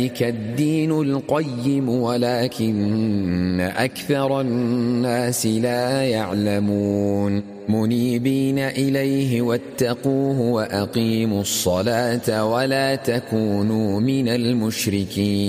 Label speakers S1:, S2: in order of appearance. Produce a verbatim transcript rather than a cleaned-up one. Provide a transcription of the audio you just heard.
S1: ذلك الدين القيم ولكن أكثر الناس لا يعلمون منيبين إليه واتقوه وأقيموا الصلاة ولا تكونوا من المشركين